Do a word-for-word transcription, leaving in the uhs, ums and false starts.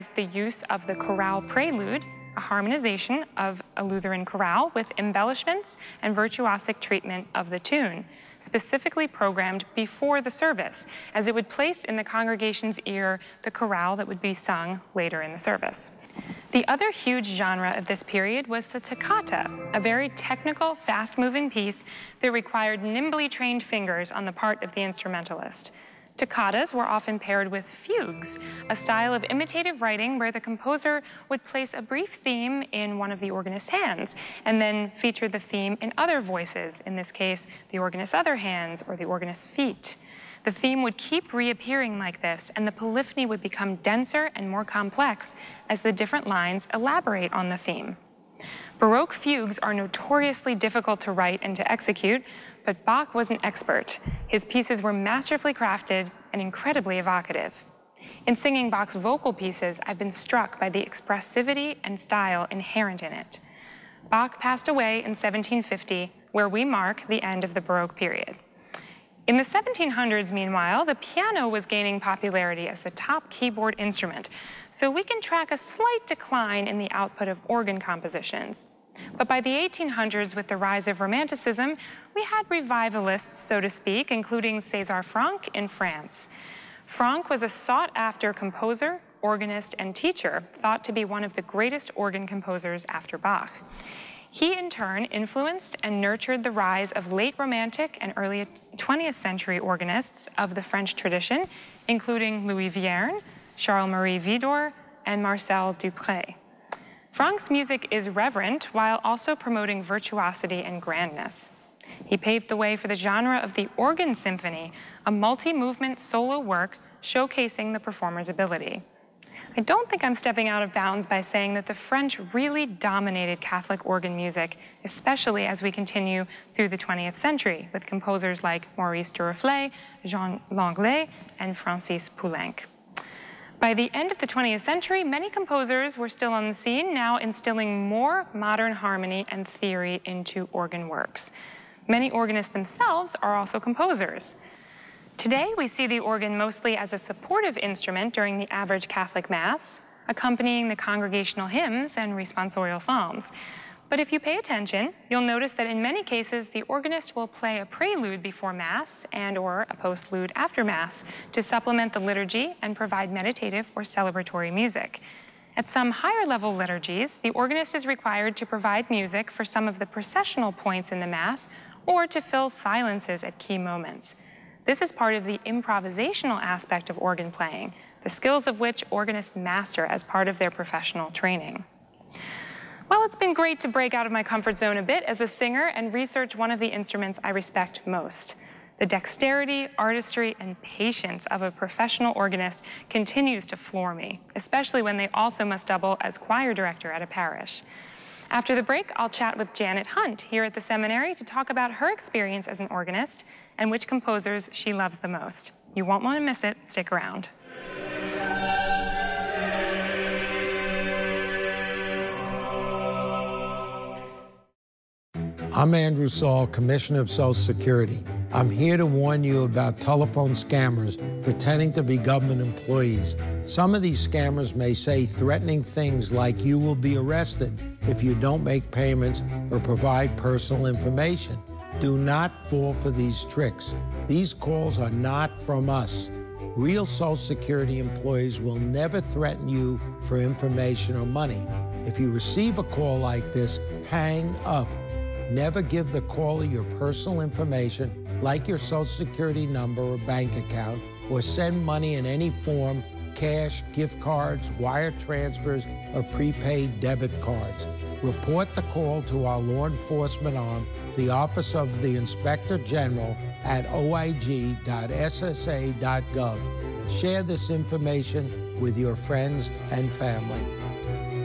the use of the chorale prelude, a harmonization of a Lutheran chorale with embellishments and virtuosic treatment of the tune, specifically programmed before the service, as it would place in the congregation's ear the chorale that would be sung later in the service. The other huge genre of this period was the toccata, a very technical, fast-moving piece that required nimbly trained fingers on the part of the instrumentalist. Toccatas were often paired with fugues, a style of imitative writing where the composer would place a brief theme in one of the organist's hands and then feature the theme in other voices, in this case, the organist's other hands or the organist's feet. The theme would keep reappearing like this, and the polyphony would become denser and more complex as the different lines elaborate on the theme. Baroque fugues are notoriously difficult to write and to execute, but Bach was an expert. His pieces were masterfully crafted and incredibly evocative. In singing Bach's vocal pieces, I've been struck by the expressivity and style inherent in it. Bach passed away in seventeen fifty, where we mark the end of the Baroque period. In the seventeen hundreds, meanwhile, the piano was gaining popularity as the top keyboard instrument, so we can track a slight decline in the output of organ compositions. But by the eighteen hundreds, with the rise of Romanticism, we had revivalists, so to speak, including César Franck in France. Franck was a sought-after composer, organist, and teacher, thought to be one of the greatest organ composers after Bach. He, in turn, influenced and nurtured the rise of late Romantic and early twentieth century organists of the French tradition, including Louis Vierne, Charles-Marie Widor, and Marcel Dupré. Franck's music is reverent while also promoting virtuosity and grandness. He paved the way for the genre of the organ symphony, a multi-movement solo work showcasing the performer's ability. I don't think I'm stepping out of bounds by saying that the French really dominated Catholic organ music, especially as we continue through the twentieth century, with composers like Maurice Duruflé, Jean Langlais, and Francis Poulenc. By the end of the twentieth century, many composers were still on the scene, now instilling more modern harmony and theory into organ works. Many organists themselves are also composers. Today, we see the organ mostly as a supportive instrument during the average Catholic Mass, accompanying the congregational hymns and responsorial psalms. But if you pay attention, you'll notice that in many cases, the organist will play a prelude before Mass and or a postlude after Mass to supplement the liturgy and provide meditative or celebratory music. At some higher level liturgies, the organist is required to provide music for some of the processional points in the Mass or to fill silences at key moments. This is part of the improvisational aspect of organ playing, the skills of which organists master as part of their professional training. Well, it's been great to break out of my comfort zone a bit as a singer and research one of the instruments I respect most. The dexterity, artistry, and patience of a professional organist continues to floor me, especially when they also must double as choir director at a parish. After the break, I'll chat with Janet Hunt here at the seminary to talk about her experience as an organist and which composers she loves the most. You won't want to miss it. Stick around. I'm Andrew Saul, Commissioner of Social Security. I'm here to warn you about telephone scammers pretending to be government employees. Some of these scammers may say threatening things like you will be arrested if you don't make payments or provide personal information. Do not fall for these tricks. These calls are not from us. Real Social Security employees will never threaten you for information or money. If you receive a call like this, hang up. Never give the caller your personal information, like your Social Security number or bank account, or send money in any form, cash, gift cards, wire transfers, or prepaid debit cards. Report the call to our law enforcement arm, the Office of the Inspector General, at o i g dot s s a dot gov. Share this information with your friends and family.